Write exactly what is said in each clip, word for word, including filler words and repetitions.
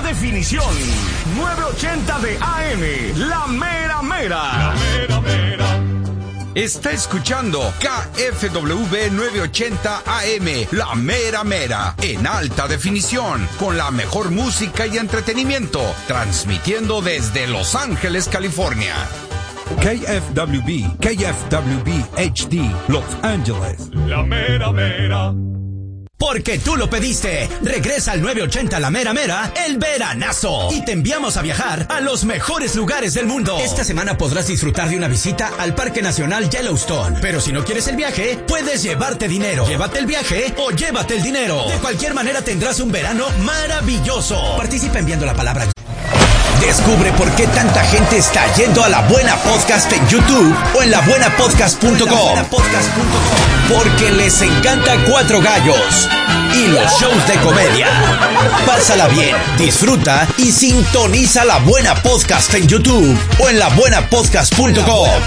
definición. novecientos ochenta de A M, la mera mera. La mera mera. Está escuchando K F W novecientos ochenta A M, la mera mera, en alta definición, con la mejor música y entretenimiento, transmitiendo desde Los Ángeles, California. K F W B, K F W B H D, Los Ángeles. La mera mera. Porque tú lo pediste, regresa al novecientos ochenta La Mera Mera, el veranazo. Y te enviamos a viajar a los mejores lugares del mundo. Esta semana podrás disfrutar de una visita al Parque Nacional Yellowstone. Pero si no quieres el viaje, puedes llevarte dinero. Llévate el viaje o llévate el dinero. De cualquier manera tendrás un verano maravilloso. Participa enviando la palabra. Descubre por qué tanta gente está yendo a La Buena Podcast en YouTube o en la buena podcast punto com. Porque les encanta Cuatro Gallos y los shows de comedia. Pásala bien, disfruta y sintoniza La Buena Podcast en YouTube o en la buena podcast punto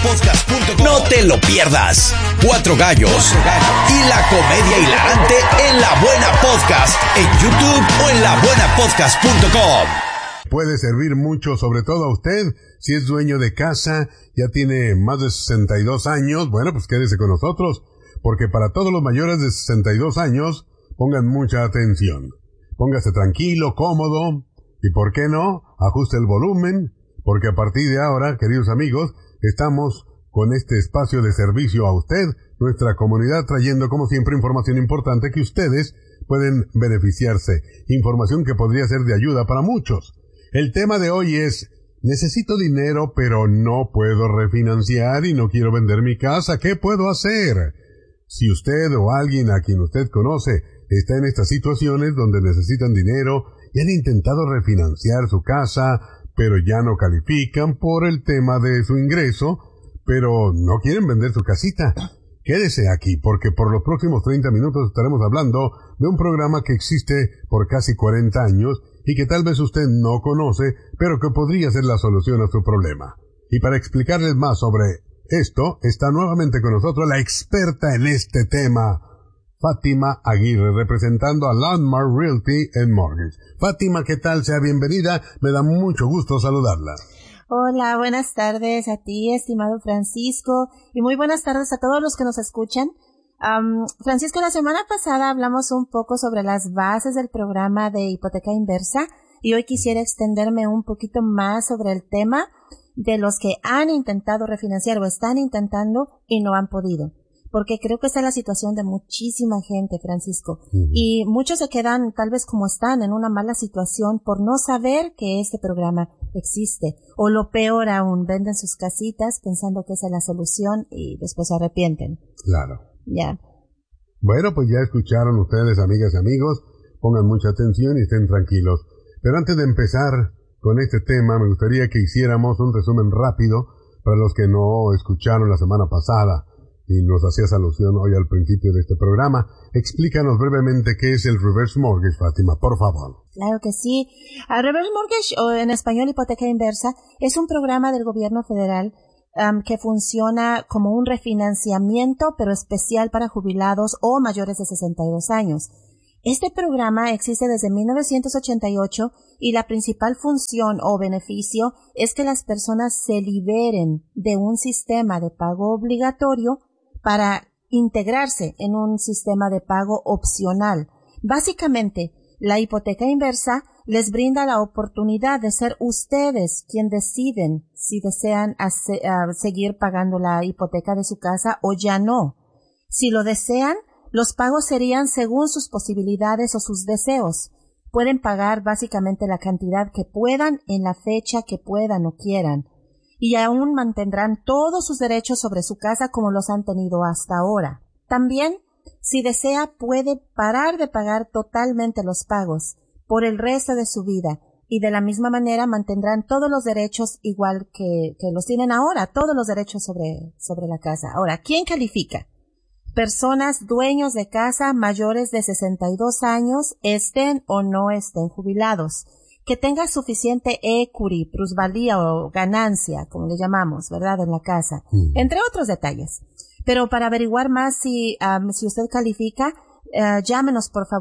com. No te lo pierdas. Cuatro Gallos y la comedia hilarante en La Buena Podcast en YouTube o en la buena podcast punto com. Puede servir mucho, sobre todo a usted, si es dueño de casa, ya tiene más de sesenta y dos años, bueno, pues quédese con nosotros, porque para todos los mayores de sesenta y dos años, pongan mucha atención. Póngase tranquilo, cómodo, y por qué no, ajuste el volumen, porque a partir de ahora, queridos amigos, estamos con este espacio de servicio a usted, nuestra comunidad, trayendo como siempre información importante que ustedes pueden beneficiarse, información que podría ser de ayuda para muchos. El tema de hoy es, necesito dinero pero no puedo refinanciar y no quiero vender mi casa, ¿qué puedo hacer? Si usted o alguien a quien usted conoce está en estas situaciones donde necesitan dinero y han intentado refinanciar su casa, pero ya no califican por el tema de su ingreso, pero no quieren vender su casita, quédese aquí porque por los próximos treinta minutos estaremos hablando de un programa que existe por casi cuarenta años y que tal vez usted no conoce, pero que podría ser la solución a su problema. Y para explicarles más sobre esto, está nuevamente con nosotros la experta en este tema, Fátima Aguirre, representando a Landmark Realty and Mortgage. Fátima, ¿qué tal? Sea bienvenida, me da mucho gusto saludarla. Hola, buenas tardes a ti, estimado Francisco, y muy buenas tardes a todos los que nos escuchan. Um, Francisco, la semana pasada hablamos un poco sobre las bases del programa de hipoteca inversa y hoy quisiera extenderme un poquito más sobre el tema de los que han intentado refinanciar o están intentando y no han podido. Porque creo que esta es la situación de muchísima gente, Francisco. Uh-huh. Y muchos se quedan tal vez como están en una mala situación por no saber que este programa existe. O lo peor aún, venden sus casitas pensando que esa es la solución y después se arrepienten. Claro. Ya. Yeah. Bueno, pues ya escucharon ustedes, amigas y amigos, pongan mucha atención y estén tranquilos. Pero antes de empezar con este tema, me gustaría que hiciéramos un resumen rápido para los que no escucharon la semana pasada y nos hacías alusión hoy al principio de este programa. Explícanos brevemente qué es el Reverse Mortgage, Fátima, por favor. Claro que sí. El Reverse Mortgage, o en español hipoteca inversa, es un programa del gobierno federal Um, que funciona como un refinanciamiento, pero especial para jubilados o mayores de sesenta y dos años. Este programa existe desde mil novecientos ochenta y ocho y la principal función o beneficio es que las personas se liberen de un sistema de pago obligatorio para integrarse en un sistema de pago opcional. Básicamente, la hipoteca inversa les brinda la oportunidad de ser ustedes quien deciden si desean hacer, uh, seguir pagando la hipoteca de su casa o ya no. Si lo desean, los pagos serían según sus posibilidades o sus deseos. Pueden pagar básicamente la cantidad que puedan en la fecha que puedan o quieran. Y aún mantendrán todos sus derechos sobre su casa como los han tenido hasta ahora. También, si desea, puede parar de pagar totalmente los pagos por el resto de su vida y de la misma manera mantendrán todos los derechos igual que, que los tienen ahora, todos los derechos sobre, sobre la casa. Ahora, ¿quién califica? Personas dueños de casa mayores de sesenta y dos años, estén o no estén jubilados, que tengan suficiente equity, plusvalía o ganancia, como le llamamos, ¿verdad?, en la casa, mm. entre otros detalles. Pero para averiguar más si, um, si usted califica, uh, llámenos por favor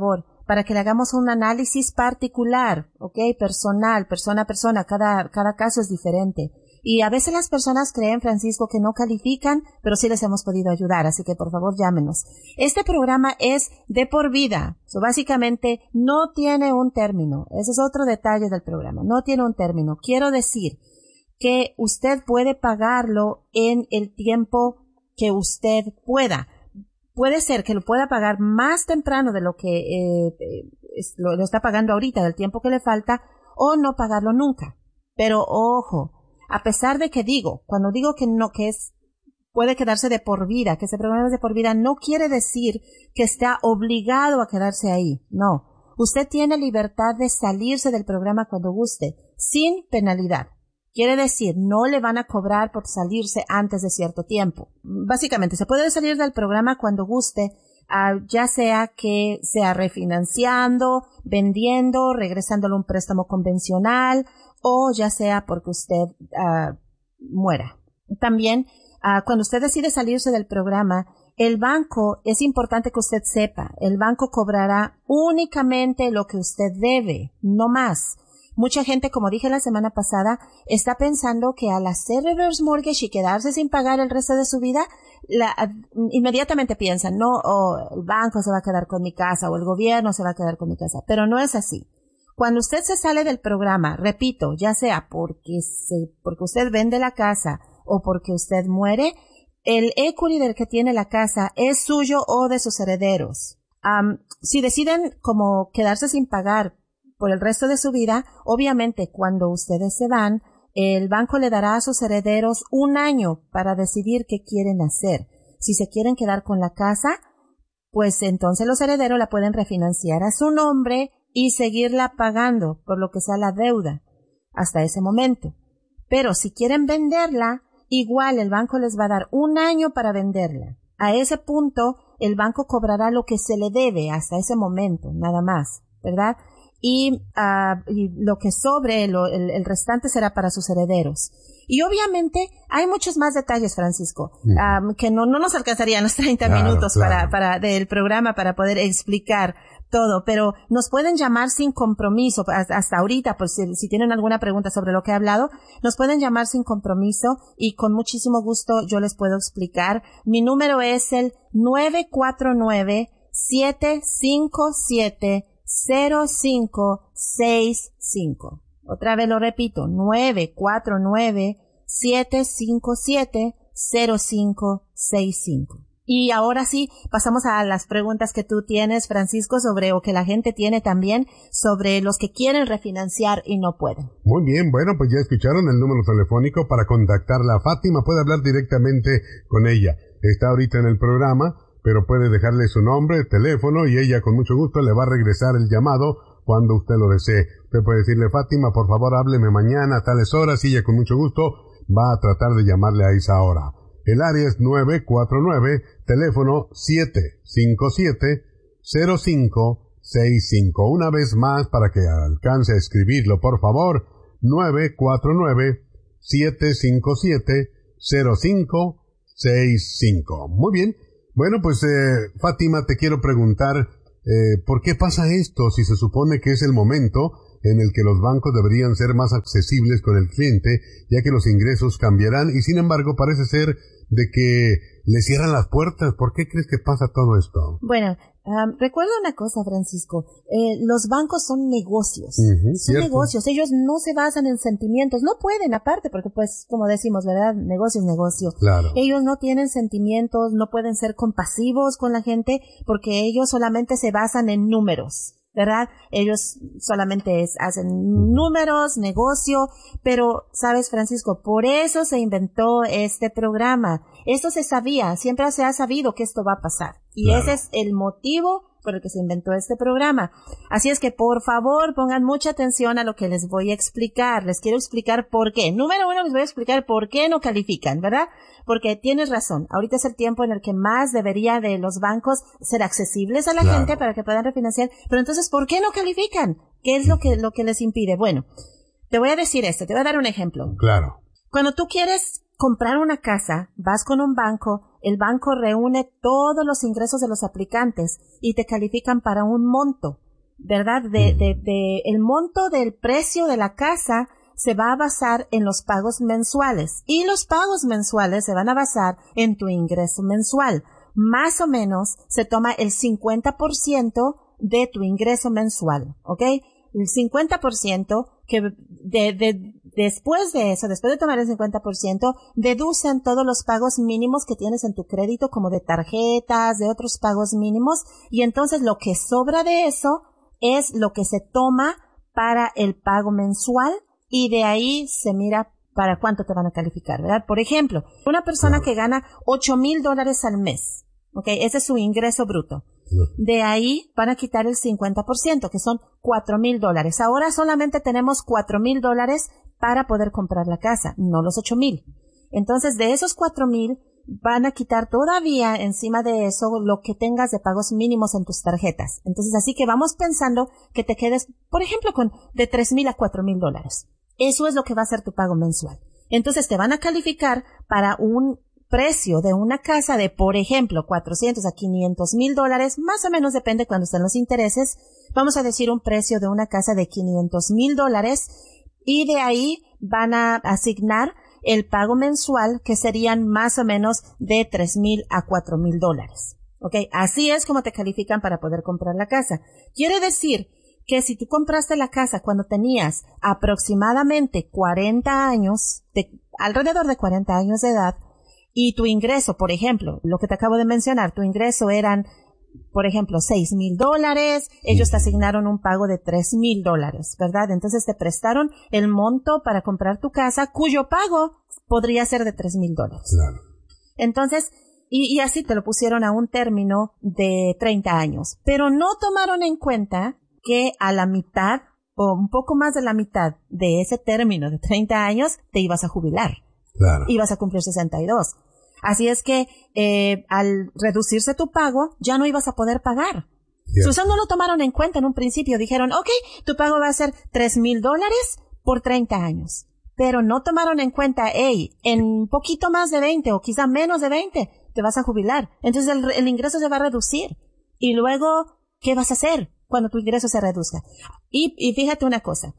para que le hagamos un análisis particular, ¿ok? Personal, persona a persona, cada, cada caso es diferente. Y a veces las personas creen, Francisco, que no califican, pero sí les hemos podido ayudar, así que por favor llámenos. Este programa es de por vida, so, básicamente no tiene un término, ese es otro detalle del programa, no tiene un término. Quiero decir que usted puede pagarlo en el tiempo que usted pueda. Puede ser que lo pueda pagar más temprano de lo que eh, es, lo, lo está pagando ahorita, del tiempo que le falta, o no pagarlo nunca. Pero ojo, a pesar de que digo, cuando digo que no, que es, puede quedarse de por vida, que ese programa es de por vida, no quiere decir que está obligado a quedarse ahí. No. Usted tiene libertad de salirse del programa cuando guste, sin penalidad. Quiere decir, no le van a cobrar por salirse antes de cierto tiempo. Básicamente, se puede salir del programa cuando guste, uh, ya sea que sea refinanciando, vendiendo, regresándole un préstamo convencional, o ya sea porque usted uh, muera. También, uh, cuando usted decide salirse del programa, el banco, es importante que usted sepa, el banco cobrará únicamente lo que usted debe, no más. Mucha gente, como dije la semana pasada, está pensando que al hacer reverse mortgage y quedarse sin pagar el resto de su vida, la, inmediatamente piensan, no, oh, el banco se va a quedar con mi casa o el gobierno se va a quedar con mi casa. Pero no es así. Cuando usted se sale del programa, repito, ya sea porque, se, porque usted vende la casa o porque usted muere, el equity del que tiene la casa es suyo o de sus herederos. Um, si deciden como quedarse sin pagar por el resto de su vida, obviamente cuando ustedes se van, el banco le dará a sus herederos un año para decidir qué quieren hacer. Si se quieren quedar con la casa, pues entonces los herederos la pueden refinanciar a su nombre y seguirla pagando por lo que sea la deuda hasta ese momento. Pero si quieren venderla, igual el banco les va a dar un año para venderla. A ese punto, el banco cobrará lo que se le debe hasta ese momento, nada más, ¿verdad? Y, uh, y lo que sobre, lo, el, el restante será para sus herederos. Y obviamente hay muchos más detalles, Francisco, mm. um, que no, no nos alcanzarían los treinta claro, minutos claro. para, para, del programa para poder explicar todo, pero nos pueden llamar sin compromiso, hasta ahorita, pues si, si tienen alguna pregunta sobre lo que he hablado, nos pueden llamar sin compromiso y con muchísimo gusto yo les puedo explicar. Mi número es el nueve cuatro nueve, siete cinco siete, cero cinco seis cinco. Otra vez lo repito, nueve cuatro nueve, siete cinco siete, cero cinco seis cinco. Y ahora sí, pasamos a las preguntas que tú tienes, Francisco, sobre, o que la gente tiene también, sobre los que quieren refinanciar y no pueden. Muy bien, bueno, pues ya escucharon el número telefónico para contactarla a Fátima. Puede hablar directamente con ella. Está ahorita en el programa, pero puede dejarle su nombre, teléfono, y ella con mucho gusto le va a regresar el llamado cuando usted lo desee. Usted puede decirle, Fátima, por favor, hábleme mañana a tales horas, y ella con mucho gusto va a tratar de llamarle a esa hora. El área es nueve cuatro nueve, teléfono siete cinco siete, cero cinco seis cinco. Una vez más, para que alcance a escribirlo, por favor, nueve cuatro nueve, siete cinco siete, cero cinco seis cinco. Muy bien. Bueno, pues, eh, Fátima, te quiero preguntar, eh, ¿por qué pasa esto si se supone que es el momento en el que los bancos deberían ser más accesibles con el cliente, ya que los ingresos cambiarán, y sin embargo parece ser de que le cierran las puertas? ¿Por qué crees que pasa todo esto? Bueno, um, recuerda una cosa, Francisco, eh, los bancos son negocios, uh-huh, son ¿cierto? negocios, ellos no se basan en sentimientos, no pueden aparte, porque pues, como decimos, ¿verdad? Negocio es negocio. Claro. Ellos no tienen sentimientos, no pueden ser compasivos con la gente, porque ellos solamente se basan en números, ¿verdad? Ellos solamente es, hacen números, negocio, pero, ¿sabes, Francisco? Por eso se inventó este programa. Esto se sabía, siempre se ha sabido que esto va a pasar. Y claro. Ese es el motivo por el que se inventó este programa. Así es que, por favor, pongan mucha atención a lo que les voy a explicar. Les quiero explicar por qué. Número uno, les voy a explicar por qué no califican, ¿verdad? Porque tienes razón. Ahorita es el tiempo en el que más debería de los bancos ser accesibles a la claro. gente para que puedan refinanciar. Pero entonces, ¿por qué no califican? ¿Qué es lo que, lo que les impide? Bueno, te voy a decir esto. Te voy a dar un ejemplo. Claro. Cuando tú quieres comprar una casa, vas con un banco, el banco reúne todos los ingresos de los aplicantes y te califican para un monto. ¿verdad? De, de, de el monto del precio de la casa se va a basar en los pagos mensuales y los pagos mensuales se van a basar en tu ingreso mensual. Más o menos se toma el cincuenta por ciento de tu ingreso mensual, ¿ok? El cincuenta por ciento que de, de, después de eso, después de tomar el cincuenta por ciento, deducen todos los pagos mínimos que tienes en tu crédito, como de tarjetas, de otros pagos mínimos, y entonces lo que sobra de eso es lo que se toma para el pago mensual, y de ahí se mira para cuánto te van a calificar, ¿verdad? Por ejemplo, una persona que gana ocho mil dólares al mes, ¿ok? Ese es su ingreso bruto. De ahí van a quitar el cincuenta por ciento, que son cuatro mil dólares. Ahora solamente tenemos cuatro mil dólares para poder comprar la casa, no los ocho mil. Entonces, de esos cuatro mil, van a quitar todavía encima de eso lo que tengas de pagos mínimos en tus tarjetas. Entonces, así que vamos pensando que te quedes, por ejemplo, con de tres mil a cuatro mil dólares. Eso es lo que va a ser tu pago mensual. Entonces, te van a calificar para un precio de una casa de, por ejemplo, cuatrocientos a quinientos mil dólares, más o menos depende cuando estén los intereses. Vamos a decir un precio de una casa de quinientos mil dólares, y de ahí van a asignar el pago mensual, que serían más o menos de tres mil a cuatro mil dólares. ¿Ok? Así es como te califican para poder comprar la casa. Quiere decir que si tú compraste la casa cuando tenías aproximadamente cuarenta años, de, alrededor de cuarenta años de edad, y tu ingreso, por ejemplo, lo que te acabo de mencionar, tu ingreso eran, por ejemplo, seis mil dólares, ellos te asignaron un pago de tres mil dólares, ¿verdad? Entonces te prestaron el monto para comprar tu casa, cuyo pago podría ser de tres mil dólares. Claro. Entonces, y, y así te lo pusieron a un término de treinta años. Pero no tomaron en cuenta que a la mitad, o un poco más de la mitad de ese término de treinta años, te ibas a jubilar. Claro. Ibas a cumplir sesenta y dos. Así es que eh, al reducirse tu pago, ya no ibas a poder pagar. Yes. Eso no lo tomaron en cuenta en un principio. Dijeron, ok, tu pago va a ser tres mil dólares por treinta años. Pero no tomaron en cuenta, hey, en un poquito más de veinte o quizá menos de veinte te vas a jubilar. Entonces el, el ingreso se va a reducir. Y luego, ¿qué vas a hacer cuando tu ingreso se reduzca? Y, y fíjate una cosa.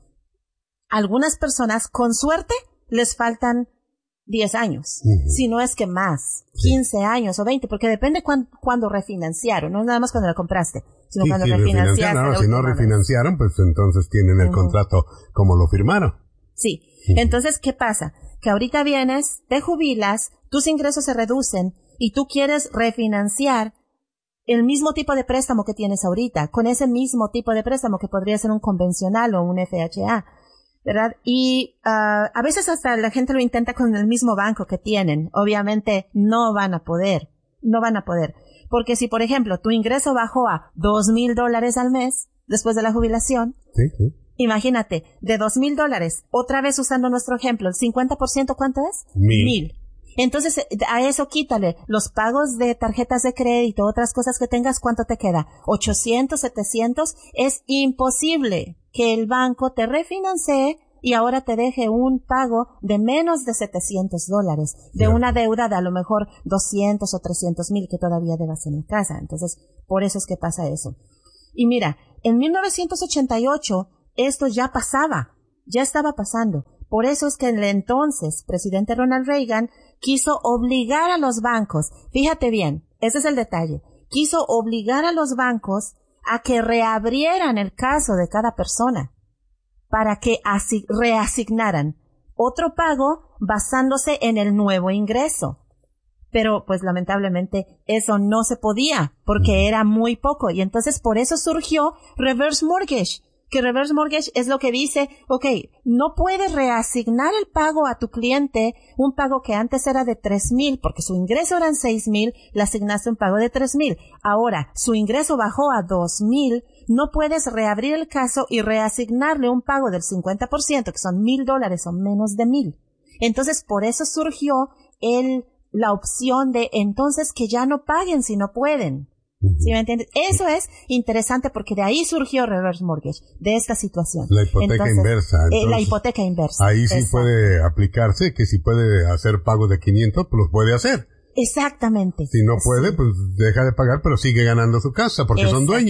Algunas personas, con suerte, les faltan diez años, uh-huh. si no es que más, quince sí. años o veinte, porque depende cuan, cuando refinanciaron, no es nada más cuando la compraste, sino sí, cuando si refinanciaron. No, si no refinanciaron, pues entonces tienen el uh-huh. contrato como lo firmaron. Sí, uh-huh. Entonces, ¿qué pasa? Que ahorita vienes, te jubilas, tus ingresos se reducen y tú quieres refinanciar el mismo tipo de préstamo que tienes ahorita, con ese mismo tipo de préstamo que podría ser un convencional o un F H A. ¿Verdad? Y uh, a veces hasta la gente lo intenta con el mismo banco que tienen. Obviamente no van a poder, no van a poder. Porque si, por ejemplo, tu ingreso bajó a dos mil dólares al mes después de la jubilación, sí, sí. Imagínate, de dos mil dólares, otra vez usando nuestro ejemplo, el cincuenta por ciento, ¿cuánto es? Mil. Mil. Entonces, a eso quítale los pagos de tarjetas de crédito, otras cosas que tengas, ¿cuánto te queda? ochocientos, setecientos. Es imposible que el banco te refinancie y ahora te deje un pago de menos de setecientos dólares, de sí. una deuda de a lo mejor doscientos o trescientos mil que todavía debas en la casa. Entonces, por eso es que pasa eso. Y mira, en mil novecientos ochenta y ocho, esto ya pasaba, ya estaba pasando. Por eso es que el entonces presidente Ronald Reagan quiso obligar a los bancos, fíjate bien, ese es el detalle, quiso obligar a los bancos a que reabrieran el caso de cada persona para que asi- reasignaran otro pago basándose en el nuevo ingreso. Pero pues lamentablemente eso no se podía porque era muy poco y entonces por eso surgió reverse mortgage. Que reverse mortgage es lo que dice, ok, no puedes reasignar el pago a tu cliente, un pago que antes era de tres mil, porque su ingreso eran seis mil, le asignaste un pago de tres mil. Ahora, su ingreso bajó a dos mil, no puedes reabrir el caso y reasignarle un pago del cincuenta por ciento, que son mil dólares o menos de mil. Entonces, por eso surgió el, la opción de entonces que ya no paguen si no pueden. ¿Sí me entiendes? Eso es interesante porque de ahí surgió reverse mortgage, de esta situación. La hipoteca entonces, inversa. Entonces, eh, la hipoteca inversa. Ahí sí Exacto. puede aplicarse, que si puede hacer pago de quinientos, pues los puede hacer. Exactamente. Si no sí. puede, pues deja de pagar, pero sigue ganando su casa, porque Exacto. son dueños.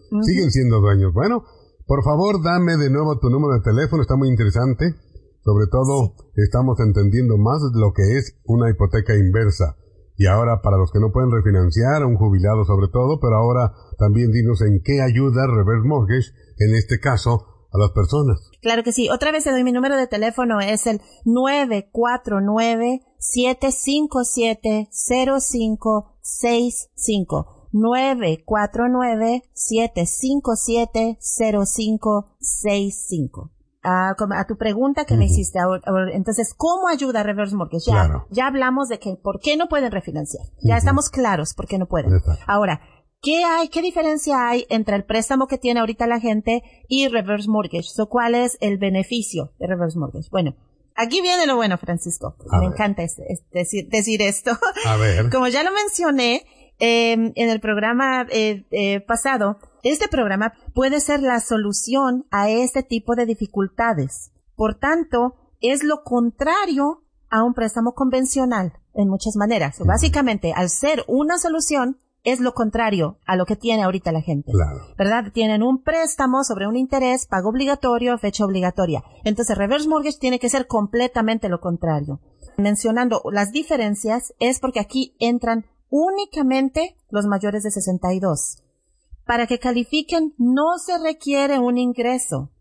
Uh-huh. Siguen siendo dueños. Bueno, por favor, dame de nuevo tu número de teléfono, está muy interesante. Sobre todo, sí. Estamos entendiendo más lo que es una hipoteca inversa. Y ahora, para los que no pueden refinanciar, un jubilado sobre todo, pero ahora también dinos en qué ayuda Reverse Mortgage, en este caso, a las personas. Claro que sí. Otra vez te doy mi número de teléfono, es el nueve cuatro nueve, siete cinco siete, cero cinco seis cinco. nueve cuatro nueve, siete cinco siete, cero cinco seis cinco. A, a tu pregunta que uh-huh. me hiciste ahora, ahora, entonces, ¿cómo ayuda Reverse Mortgage? Ya, claro. ya hablamos de que por qué no pueden refinanciar. Ya uh-huh. estamos claros por qué no pueden. Exacto. Ahora, ¿qué hay, qué diferencia hay entre el préstamo que tiene ahorita la gente y Reverse Mortgage? So, ¿cuál es el beneficio de Reverse Mortgage? Bueno, aquí viene lo bueno, Francisco. A me ver. encanta es, es decir, decir esto. A ver. Como ya lo mencioné, eh, en el programa eh, eh, pasado, este programa puede ser la solución a este tipo de dificultades. Por tanto, es lo contrario a un préstamo convencional en muchas maneras. So, básicamente, al ser una solución, es lo contrario a lo que tiene ahorita la gente. Claro. ¿Verdad? Tienen un préstamo sobre un interés, pago obligatorio, fecha obligatoria. Entonces, Reverse Mortgage tiene que ser completamente lo contrario. Mencionando las diferencias, es porque aquí entran únicamente los mayores de sesenta y dos. Para que califiquen, no se requiere un ingreso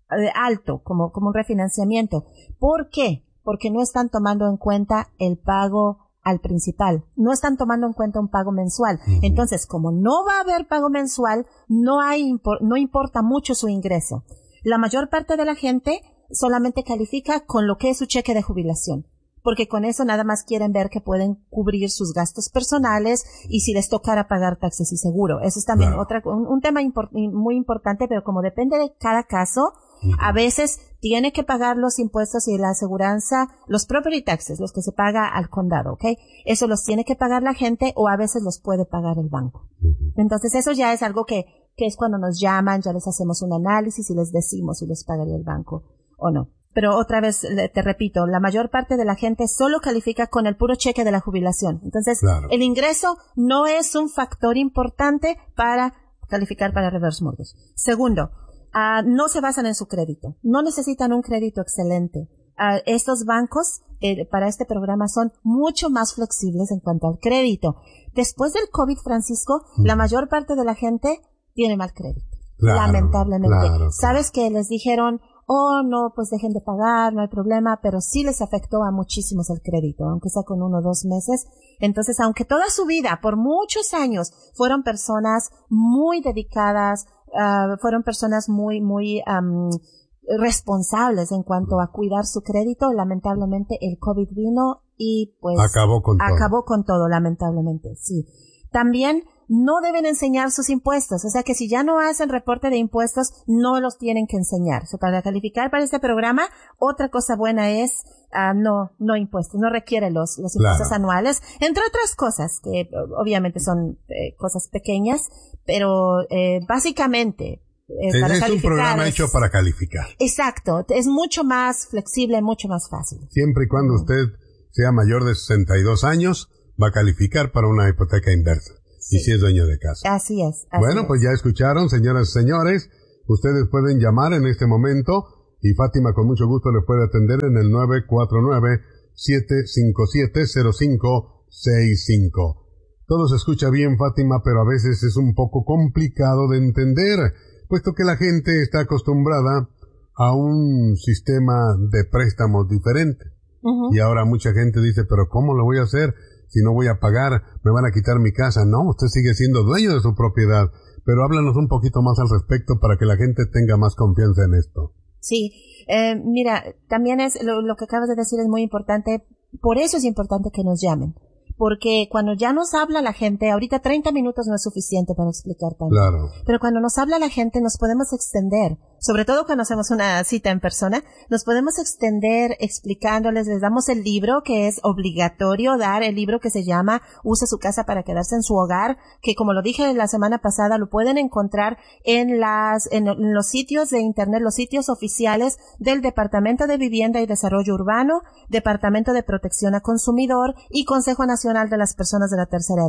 alto, como, como un refinanciamiento. ¿Por qué? Porque no están tomando en cuenta el pago al principal. No están tomando en cuenta un pago mensual. Uh-huh. Entonces, como no va a haber pago mensual, no hay, no importa mucho su ingreso. La mayor parte de la gente solamente califica con lo que es su cheque de jubilación. Porque con eso nada más quieren ver que pueden cubrir sus gastos personales y si les tocara pagar taxes y seguro. Eso es también claro. otra, un, un tema import, muy importante, pero como depende de cada caso, uh-huh. a veces tiene que pagar los impuestos y la aseguranza, los property taxes, los que se paga al condado, ¿ok? Eso los tiene que pagar la gente o a veces los puede pagar el banco. Uh-huh. Entonces eso ya es algo que, que es cuando nos llaman, ya les hacemos un análisis y les decimos si les pagaría el banco o no. Pero otra vez, te repito, la mayor parte de la gente solo califica con el puro cheque de la jubilación. Entonces, claro. el ingreso no es un factor importante para calificar para Reverse Mortgage. Segundo, uh, no se basan en su crédito. No necesitan un crédito excelente. Uh, estos bancos eh, para este programa son mucho más flexibles en cuanto al crédito. Después del COVID, Francisco, mm. la mayor parte de la gente tiene mal crédito. Claro, lamentablemente. Claro, claro. ¿Sabes que les dijeron, oh, no, pues dejen de pagar, no hay problema, pero sí les afectó a muchísimos el crédito, aunque sea con uno o dos meses? Entonces, aunque toda su vida, por muchos años, fueron personas muy dedicadas, uh, fueron personas muy, muy um, responsables en cuanto a cuidar su crédito, lamentablemente el COVID vino y pues acabó con todo. Acabó con todo, lamentablemente, sí. También no deben enseñar sus impuestos, o sea que si ya no hacen reporte de impuestos, no los tienen que enseñar. O sea, para calificar para este programa, otra cosa buena es, uh, no, no impuestos, no requiere los, los impuestos claro. anuales, entre otras cosas, que obviamente son eh, cosas pequeñas, pero eh, básicamente, Eh, para es un programa es, hecho para calificar. Exacto, es mucho más flexible, mucho más fácil. Siempre y cuando mm. usted sea mayor de sesenta y dos años, va a calificar para una hipoteca inversa. Sí. Y si es dueño de casa. Así es. Así bueno, es. Pues ya escucharon, señoras y señores, ustedes pueden llamar en este momento y Fátima con mucho gusto le puede atender en el nueve cuatro nueve, siete cinco siete, cero cinco seis cinco. Todo se escucha bien, Fátima, pero a veces es un poco complicado de entender, puesto que la gente está acostumbrada a un sistema de préstamos diferente. Uh-huh. Y ahora mucha gente dice, pero ¿cómo lo voy a hacer? Si no voy a pagar, me van a quitar mi casa. No, usted sigue siendo dueño de su propiedad. Pero háblanos un poquito más al respecto para que la gente tenga más confianza en esto. Sí, eh, mira, también es lo, lo que acabas de decir es muy importante. Por eso es importante que nos llamen. Porque cuando ya nos habla la gente, ahorita treinta minutos no es suficiente para explicar tanto. Claro. Pero cuando nos habla la gente nos podemos extender, sobre todo cuando hacemos una cita en persona, nos podemos extender explicándoles, les damos el libro que es obligatorio dar, el libro que se llama Use su casa para quedarse en su hogar, que como lo dije la semana pasada, lo pueden encontrar en las, en, en los sitios de internet, los sitios oficiales del Departamento de Vivienda y Desarrollo Urbano, Departamento de Protección a Consumidor y Consejo Nacional de las Personas de la Tercera Edad.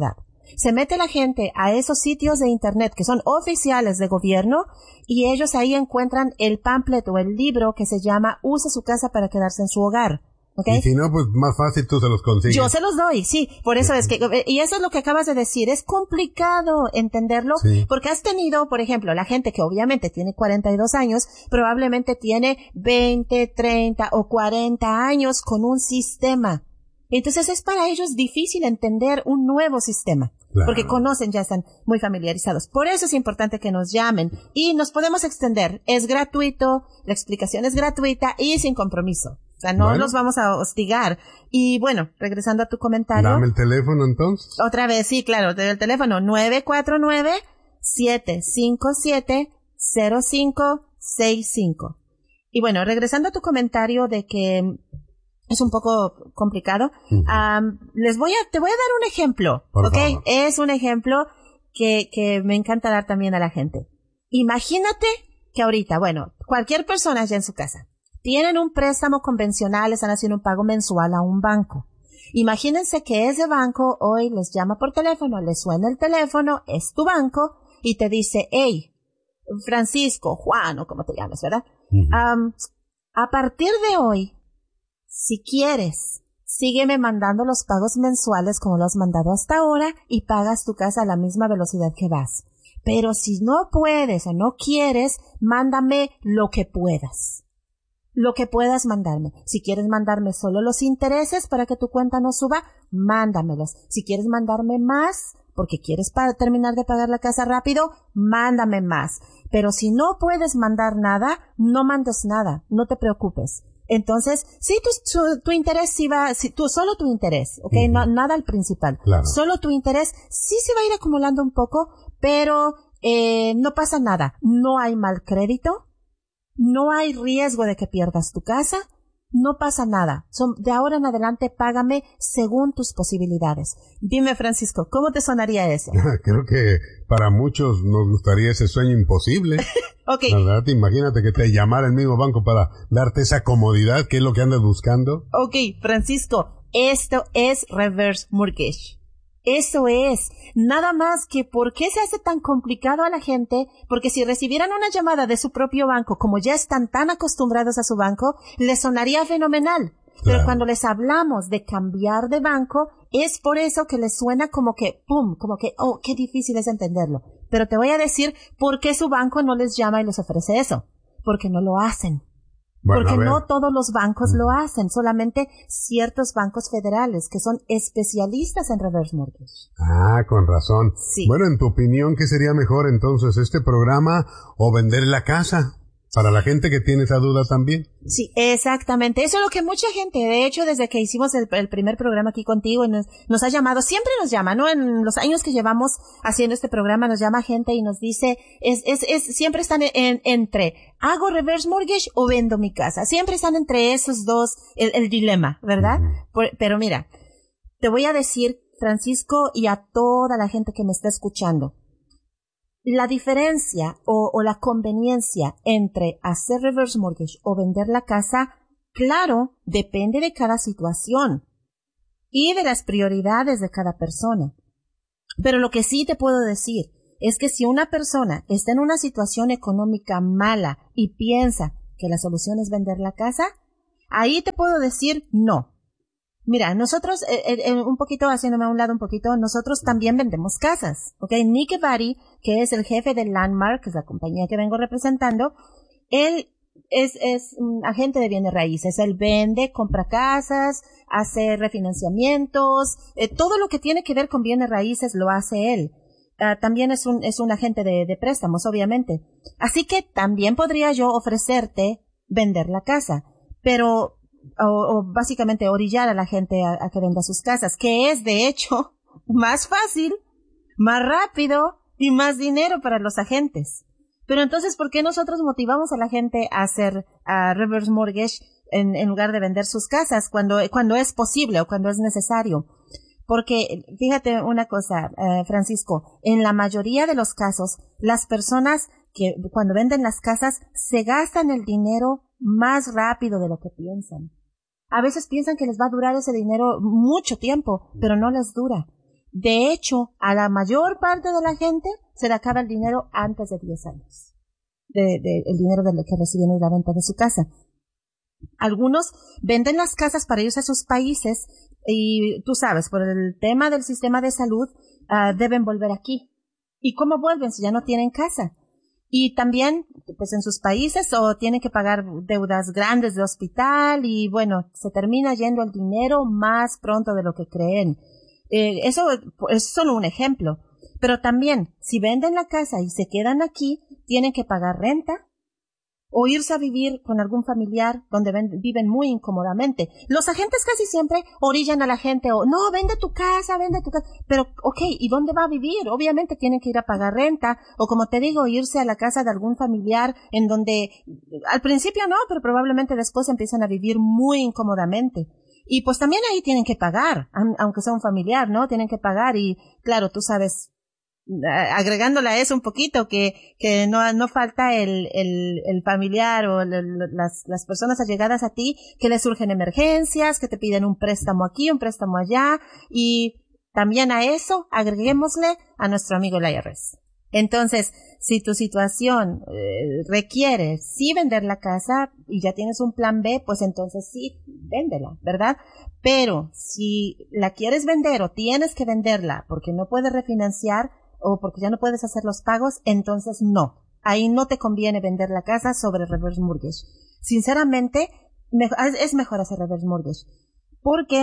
Se mete la gente a esos sitios de internet que son oficiales de gobierno y ellos ahí encuentran el pamphlet o el libro que se llama Use su casa para quedarse en su hogar. ¿Okay? Y si no, pues más fácil tú se los consigues. Yo se los doy, sí. Por eso es que, y eso es lo que acabas de decir, es complicado entenderlo, sí. Porque has tenido, por ejemplo, la gente que obviamente tiene cuarenta y dos años, probablemente tiene veinte, treinta o cuarenta años con un sistema. Entonces es para ellos difícil entender un nuevo sistema. Claro. Porque conocen, ya están muy familiarizados. Por eso es importante que nos llamen y nos podemos extender. Es gratuito, la explicación es gratuita y sin compromiso. O sea, no bueno. los vamos a hostigar. Y bueno, regresando a tu comentario. Dame el teléfono entonces. Otra vez, sí, claro, el teléfono nueve cuatro nueve, siete cinco siete, cero cinco seis cinco. Y bueno, regresando a tu comentario de que es un poco complicado, uh-huh. um, les voy a, te voy a dar un ejemplo, ¿ok? Favor. Es un ejemplo que, que me encanta dar también a la gente. Imagínate que ahorita, bueno, cualquier persona allá en su casa, tienen un préstamo convencional, están haciendo un pago mensual a un banco. Imagínense que ese banco hoy les llama por teléfono, les suena el teléfono, es tu banco, y te dice, hey, Francisco, Juan, o como te llames, ¿verdad? Uh-huh. Um, a partir de hoy, si quieres, sígueme mandando los pagos mensuales como lo has mandado hasta ahora y pagas tu casa a la misma velocidad que vas. Pero si no puedes o no quieres, mándame lo que puedas. Lo que puedas mandarme. Si quieres mandarme solo los intereses para que tu cuenta no suba, mándamelos. Si quieres mandarme más, porque quieres para terminar de pagar la casa rápido, mándame más. Pero si no puedes mandar nada, no mandes nada. No te preocupes. Entonces, sí, tu, tu, tu interés sí va, sí, tu, solo tu interés, ¿ok? Uh-huh. No, nada al principal. Claro. Solo tu interés sí se va a ir acumulando un poco, pero eh, no pasa nada. No hay mal crédito. No hay riesgo de que pierdas tu casa, no pasa nada. Son, de ahora en adelante, págame según tus posibilidades. Dime, Francisco, ¿cómo te sonaría eso? Creo que para muchos nos gustaría ese sueño imposible. Okay. La verdad, imagínate que te llamara el mismo banco para darte esa comodidad, que es lo que andas buscando. Ok, Francisco, esto es reverse mortgage. Eso es. Nada más que ¿por qué se hace tan complicado a la gente? Porque si recibieran una llamada de su propio banco, como ya están tan acostumbrados a su banco, les sonaría fenomenal. Claro. Pero cuando les hablamos de cambiar de banco, es por eso que les suena como que, pum, como que, oh, qué difícil es entenderlo. Pero te voy a decir por qué su banco no les llama y les ofrece eso. Porque no lo hacen. Bueno, porque no todos los bancos lo hacen, solamente ciertos bancos federales que son especialistas en reverse mortgage. Ah, con razón. Sí. Bueno, en tu opinión, ¿qué sería mejor entonces, este programa o vender la casa? Para la gente que tiene esa duda también. Sí, exactamente. Eso es lo que mucha gente, de hecho, desde que hicimos el, el primer programa aquí contigo, nos, nos ha llamado, siempre nos llama, ¿no? En los años que llevamos haciendo este programa, nos llama gente y nos dice, es, es, es, siempre están en, entre, ¿hago reverse mortgage o vendo mi casa? Siempre están entre esos dos, el, el dilema, ¿verdad? Uh-huh. Por, pero mira, te voy a decir, Francisco, y a toda la gente que me está escuchando, la diferencia o, o la conveniencia entre hacer reverse mortgage o vender la casa, claro, depende de cada situación y de las prioridades de cada persona. Pero lo que sí te puedo decir es que si una persona está en una situación económica mala y piensa que la solución es vender la casa, ahí te puedo decir no. Mira, nosotros, eh, eh, un poquito, haciéndome a un lado un poquito, nosotros también vendemos casas, ¿ok? Nick Bari, que es el jefe de Landmark, que es la compañía que vengo representando, él es, es un agente de bienes raíces. Él vende, compra casas, hace refinanciamientos, eh, todo lo que tiene que ver con bienes raíces lo hace él. Uh, también es un, es un agente de, de préstamos, obviamente. Así que también podría yo ofrecerte vender la casa, pero O, o básicamente orillar a la gente a, a que venda sus casas, que es de hecho más fácil, más rápido y más dinero para los agentes. Pero entonces, ¿por qué nosotros motivamos a la gente a hacer a reverse mortgage en, en lugar de vender sus casas cuando, cuando es posible o cuando es necesario? Porque, fíjate una cosa, eh, Francisco, en la mayoría de los casos, las personas que cuando venden las casas se gastan el dinero más rápido de lo que piensan. A veces piensan que les va a durar ese dinero mucho tiempo, pero no les dura. De hecho, a la mayor parte de la gente se le acaba el dinero antes de diez años. De, de, el dinero de lo que reciben en la venta de su casa. Algunos venden las casas para irse a sus países y tú sabes, por el tema del sistema de salud, uh, deben volver aquí. ¿Y cómo vuelven si ya no tienen casa? Y también, pues en sus países, o tienen que pagar deudas grandes de hospital y bueno, se termina yendo el dinero más pronto de lo que creen. Eh, eso es solo un ejemplo. Pero también, si venden la casa y se quedan aquí, tienen que pagar renta o irse a vivir con algún familiar donde ven, viven muy incómodamente. Los agentes casi siempre orillan a la gente o, no, vende tu casa, vende tu casa. Pero, ok, ¿y dónde va a vivir? Obviamente tienen que ir a pagar renta o, como te digo, irse a la casa de algún familiar en donde, al principio no, pero probablemente después empiezan a vivir muy incómodamente. Y pues también ahí tienen que pagar, aunque sea un familiar, ¿no? Tienen que pagar y, claro, tú sabes, agregándole a eso un poquito que que no no falta el el, el familiar o el, el, las las personas allegadas a ti que les surgen emergencias, que te piden un préstamo aquí, un préstamo allá, y también a eso agreguémosle a nuestro amigo el I R S. Entonces, si tu situación eh, requiere sí vender la casa y ya tienes un plan B, pues entonces sí, véndela, ¿verdad? Pero si la quieres vender o tienes que venderla porque no puedes refinanciar o porque ya no puedes hacer los pagos, entonces no. Ahí no te conviene vender la casa sobre reverse mortgage. Sinceramente, me, es mejor hacer reverse mortgage. Porque,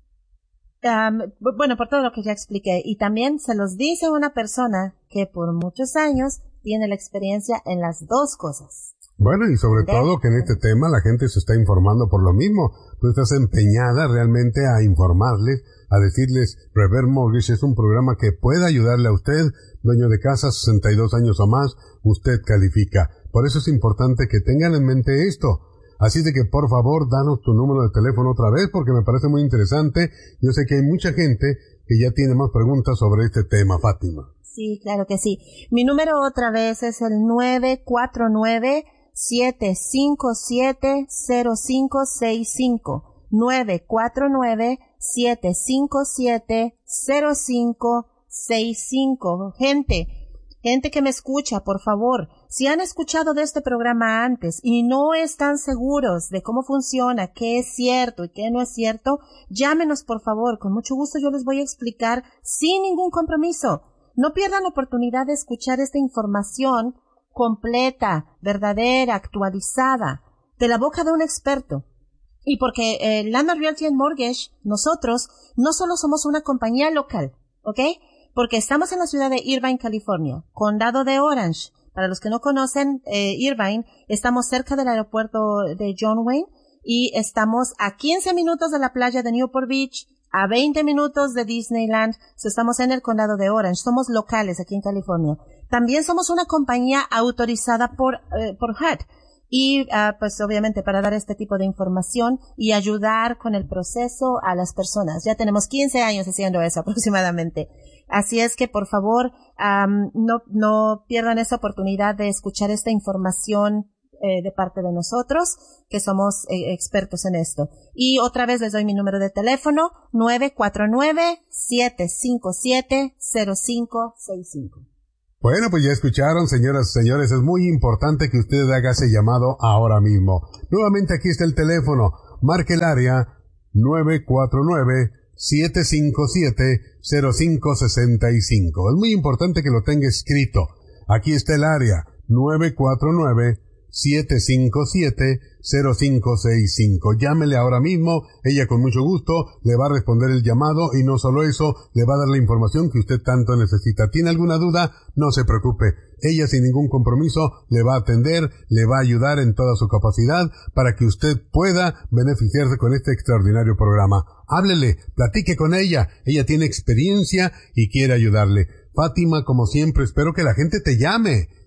um, bueno, por todo lo que ya expliqué, y también se los dice una persona que por muchos años tiene la experiencia en las dos cosas. Bueno, y sobre ¿Vender? todo que en este tema la gente se está informando por lo mismo. Tú estás empeñada realmente a informarles, a decirles, Reverse Mortgage es un programa que puede ayudarle a usted, dueño de casa, sesenta y dos años o más, usted califica. Por eso es importante que tengan en mente esto. Así de que, por favor, danos tu número de teléfono otra vez, porque me parece muy interesante. Yo sé que hay mucha gente que ya tiene más preguntas sobre este tema, Fátima. Sí, claro que sí. Mi número otra vez es el nueve cuatro nueve, siete cinco siete, cero cinco seis cinco. nueve cuatro nueve, siete cinco siete, cero cinco seis cinco. Gente, gente que me escucha, por favor, si han escuchado de este programa antes y no están seguros de cómo funciona, qué es cierto y qué no es cierto, llámenos por favor, con mucho gusto yo les voy a explicar sin ningún compromiso. No pierdan la oportunidad de escuchar esta información completa, verdadera, actualizada, de la boca de un experto. Y porque eh, Landmark Realty and Mortgage, nosotros no solo somos una compañía local, ¿ok? Porque estamos en la ciudad de Irvine, California, condado de Orange. Para los que no conocen eh, Irvine, estamos cerca del aeropuerto de John Wayne y estamos a quince minutos de la playa de Newport Beach, a veinte minutos de Disneyland. So, estamos en el condado de Orange. Somos locales aquí en California. También somos una compañía autorizada por, eh, por H U D. Y, uh, pues, obviamente, para dar este tipo de información y ayudar con el proceso a las personas. Ya tenemos quince años haciendo eso aproximadamente. Así es que, por favor, um, no, no pierdan esa oportunidad de escuchar esta información eh, de parte de nosotros, que somos eh, expertos en esto. Y otra vez les doy mi número de teléfono, nueve cuatro nueve, siete cinco siete, cero cinco seis cinco. Bueno, pues ya escucharon, señoras y señores, es muy importante que usted haga ese llamado ahora mismo. Nuevamente aquí está el teléfono, marque el área nueve cuatro nueve, siete cinco siete, cero cinco seis cinco. Es muy importante que lo tenga escrito. Aquí está el área nueve cuatro nueve, siete cinco siete, cero cinco seis cinco. Llámele ahora mismo, ella con mucho gusto le va a responder el llamado y no solo eso, le va a dar la información que usted tanto necesita. ¿Tiene alguna duda? No se preocupe. Ella sin ningún compromiso le va a atender, le va a ayudar en toda su capacidad para que usted pueda beneficiarse con este extraordinario programa. Háblele, platique con ella, ella tiene experiencia y quiere ayudarle. Fátima, como siempre, espero que la gente te llame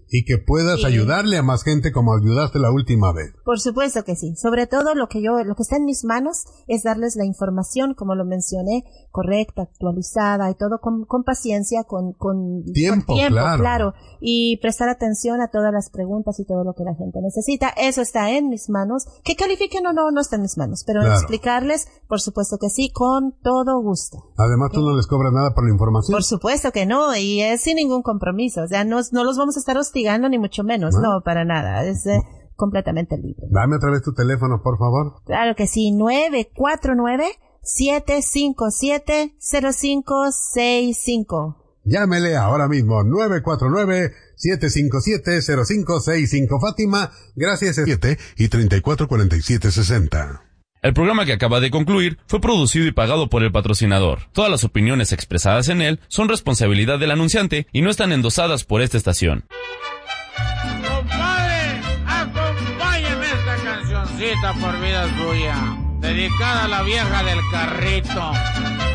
y que puedas sí. ayudarle a más gente como ayudaste la última vez. Por supuesto que sí. Sobre todo lo que yo, lo que está en mis manos es darles la información, como lo mencioné, correcta, actualizada y todo con, con paciencia, con, con tiempo, con tiempo claro. claro, y prestar atención a todas las preguntas y todo lo que la gente necesita. Eso está en mis manos. Que califiquen o no, no está en mis manos, pero claro. explicarles, por supuesto que sí, con todo gusto. Además, tú no les cobras nada por la información. Por supuesto que no, y es sin ningún compromiso. O sea, no, no los vamos a estar hostigando ni mucho menos. No, no para nada. Es eh, completamente libre. Dame otra vez tu teléfono, por favor. Claro que sí. nueve cuatro nueve, siete cinco siete, cero cinco seis cinco. Llámele ahora mismo. nueve cuatro nueve, siete cinco siete, cero cinco seis cinco. Fátima, gracias. siete y treinta y cuatro cuarenta y siete sesenta. El programa que acaba de concluir fue producido y pagado por el patrocinador. Todas las opiniones expresadas en él son responsabilidad del anunciante y no están endosadas por esta estación. Compadre, acompáñeme esta cancioncita por vida suya, dedicada a la vieja del carrito.